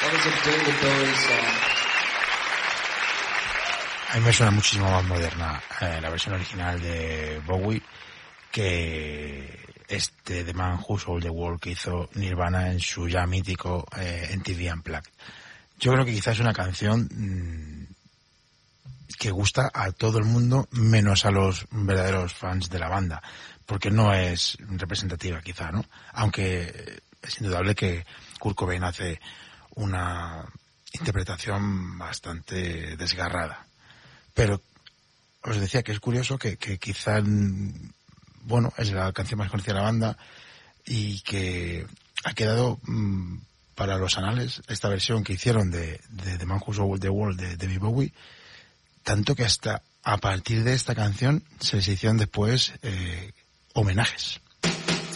That was a David Bowie song. A mí me suena muchísimo más moderna la versión original de Bowie que The Man Who Sold the World que hizo Nirvana en su ya mítico MTV Unplugged. Yo creo que quizás es una canción que gusta a todo el mundo menos a los verdaderos fans de la banda, porque no es representativa quizá, ¿no? Aunque es indudable que Kurt Cobain hace una interpretación bastante desgarrada. Pero os decía que es curioso que quizá, bueno, es la canción más conocida de la banda y que ha quedado para los anales esta versión que hicieron de The Man Who Sold the World de David Bowie, tanto que hasta a partir de esta canción se les hicieron después homenajes.